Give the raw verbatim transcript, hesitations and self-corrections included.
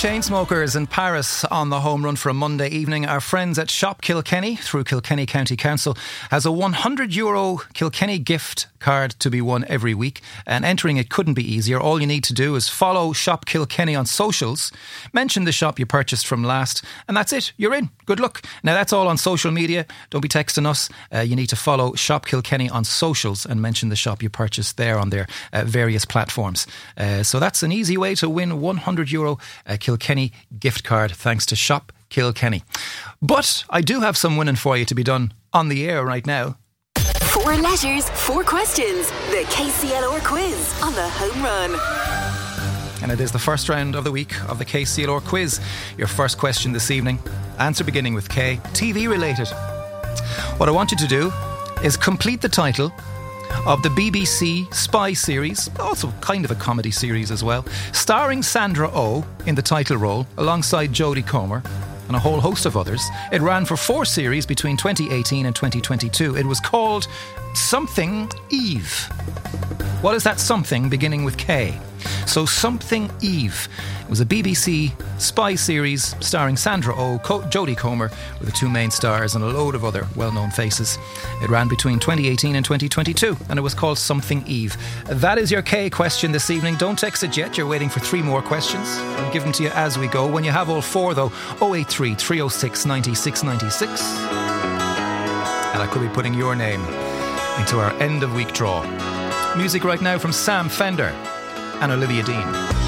Chainsmokers in Paris on the home run for a Monday evening. Our friends at Shop Kilkenny, through Kilkenny County Council, has a one hundred euro Kilkenny gift card to be won every week, and entering it couldn't be easier. All you need to do is follow Shop Kilkenny on socials, mention the shop you purchased from last, and that's it. You're in. Good luck. Now, that's all on social media. Don't be texting us. Uh, you need to follow Shop Kilkenny on socials and mention the shop you purchased there on their uh, various platforms. Uh, so that's an easy way to win one hundred euro uh, Kilkenny gift card, thanks to Shop Kilkenny. But I do have some winning for you to be done on the air right now. Four letters, four questions. The K C L R quiz on the home run. And it is the first round of the week of the K C L R quiz. Your first question this evening, answer beginning with K, T V related. What I want you to do is complete the title of the B B C spy series, also kind of a comedy series as well, starring Sandra Oh in the title role alongside Jodie Comer and a whole host of others. It ran for four series between twenty eighteen and twenty twenty-two. It was called Something Eve. What is that something beginning with K? So Something Eve. It was a B B C spy series starring Sandra Oh, Co- Jodie Comer were the two main stars and a load of other well-known faces. It ran between twenty eighteen and twenty twenty-two and it was called Something Eve. That is your K question this evening. Don't text it yet. You're waiting for three more questions. I'll give them to you as we go. When you have all four though, oh eight three, three oh six, nine six nine six. And I could be putting your name into our end of week draw. Music right now from Sam Fender and Olivia Dean.